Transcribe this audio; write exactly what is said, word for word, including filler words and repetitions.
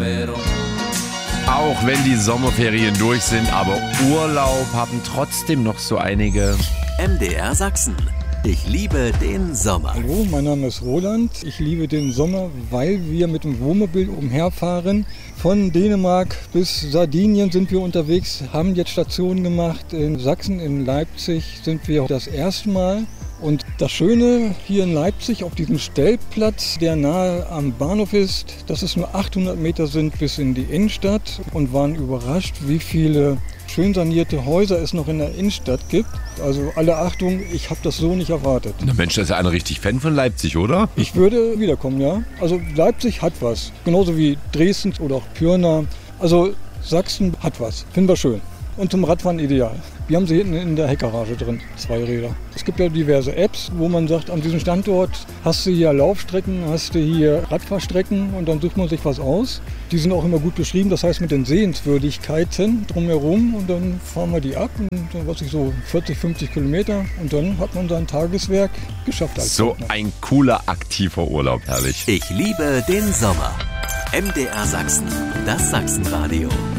spero. Auch wenn die Sommerferien durch sind, aber Urlaub haben trotzdem noch so einige. M D R Sachsen. Ich liebe den Sommer. Hallo, mein Name ist Roland. Ich liebe den Sommer, weil wir mit dem Wohnmobil umherfahren. Von Dänemark bis Sardinien sind wir unterwegs, haben jetzt Stationen gemacht. In Sachsen, in Leipzig sind wir das erste Mal. Und das Schöne hier in Leipzig auf diesem Stellplatz, der nahe am Bahnhof ist, dass es nur achthundert Meter sind bis in die Innenstadt und waren überrascht, wie viele schön sanierte Häuser es noch in der Innenstadt gibt. Also alle Achtung, ich habe das so nicht erwartet. Na Mensch, da ist ja einer richtig Fan von Leipzig, oder? Ich würde wiederkommen, ja. Also Leipzig hat was, genauso wie Dresden oder auch Pirna. Also Sachsen hat was, finden wir schön. Und zum Radfahren ideal. Wir haben sie hinten in der Heckgarage drin, zwei Räder. Es gibt ja diverse Apps, wo man sagt, an diesem Standort hast du hier Laufstrecken, hast du hier Radfahrstrecken und dann sucht man sich was aus. Die sind auch immer gut beschrieben, das heißt mit den Sehenswürdigkeiten drumherum und dann fahren wir die ab und dann was ich so vierzig, fünfzig Kilometer und dann hat man sein Tageswerk geschafft. Als so Partner. ein cooler, aktiver Urlaub, herrlich. Ich liebe den Sommer. M D R Sachsen, das Sachsenradio.